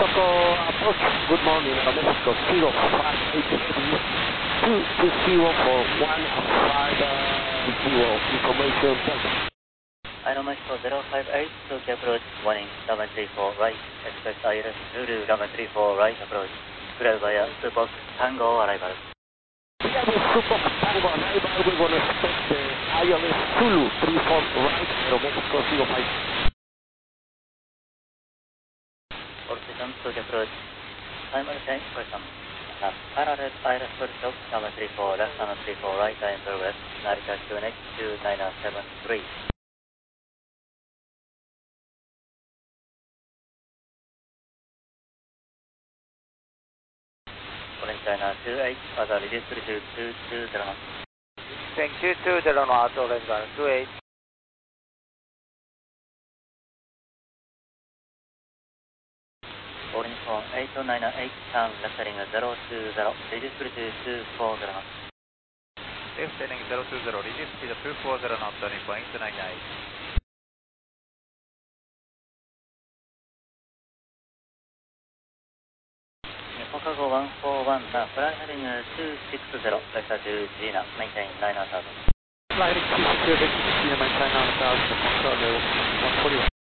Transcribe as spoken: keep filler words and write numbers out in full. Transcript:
Mexico approach, good morning, Aeromexico zero five eight three two two zero for one five zero, information point. Aeromexico zero five eight, Tokyo approach, warning, runway three four right, expect I L S Zulu, runway three four right approach, clear via Subox Tango arrival. Here with Subox Tango arrival, we're going to expect the I L S Zulu three four right, Aeromexico zero five. Position, Tokyo approach, primary change, person. Parallel I L S Vertical, runway three four left, runway three four right, I enter west, Narita Q N X two nine seven three. Calling China two eight, further reduce to two two zero knots. Thank you, two zero knots, Orange Gun two eight. Calling from eight nine eight, turn left heading zero two zero, reduce to two four zero knots. Left heading zero two zero, reduce speed two four zero knots, turning point nine nine. Chicago one four one, now fly heading two six zero, left to Gina, maintain nine thousand. Flight two six zero, maintain nine thousand, control level one forty-one.